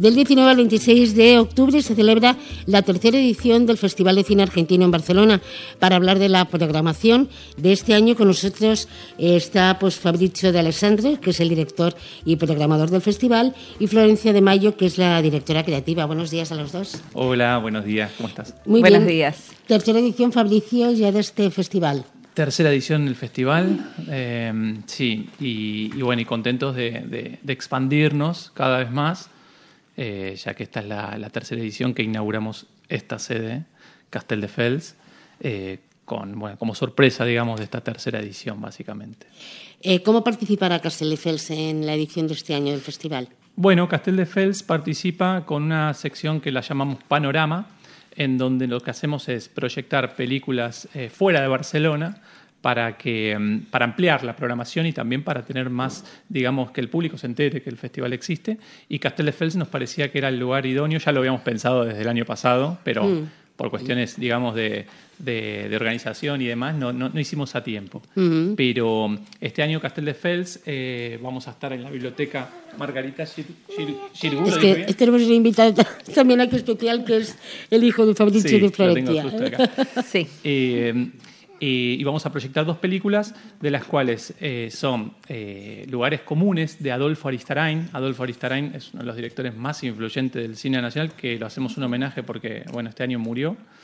Del 19 al 26 de octubre se celebra la tercera edición del Festival de Cine Argentino en Barcelona. Para hablar de la programación de este año con nosotros está Fabrizio de Alessandro, que es el director y programador del festival, y Florencia de Mayo, que es la directora creativa. Buenos días a los dos. Hola, buenos días, ¿cómo estás? Muy Buenos bien. días. Tercera edición, Fabricio, ya de este festival. Tercera edición del festival, sí, y bueno, y contentos de expandirnos cada vez más, ya que esta es la tercera edición que inauguramos esta sede, Castelldefels, como sorpresa, digamos, de esta tercera edición, básicamente. ¿Cómo participará Castelldefels en la edición de este año del festival? Bueno, Castelldefels participa con una sección que la llamamos Panorama, en donde lo que hacemos es proyectar películas fuera de Barcelona para ampliar la programación y también para tener más, digamos, que el público se entere que el festival existe. Y Castelldefels nos parecía que era el lugar idóneo, ya lo habíamos pensado desde el año pasado, pero por cuestiones, digamos, de organización y demás, no hicimos a tiempo. Pero este año Castelldefels vamos a estar en la biblioteca Margarita Xirgu. Es que tenemos un invitado también aquí especial, que es el hijo de Fabricio y de Florencia. Lo tengo justo acá. Sí. Y vamos a proyectar dos películas, de las cuales son Lugares Comunes, de Adolfo Aristarain. Adolfo Aristarain es uno de los directores más influyentes del cine nacional, que lo hacemos un homenaje porque, bueno, este año murió.